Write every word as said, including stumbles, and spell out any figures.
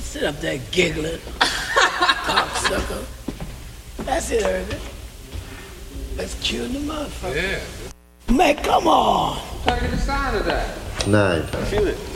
Sit up there giggling. Cocksucker. That's it, Irvin. That's cute in the motherfucker. Yeah. Man, come on. Tell me the sign of that. Nine. I feel it.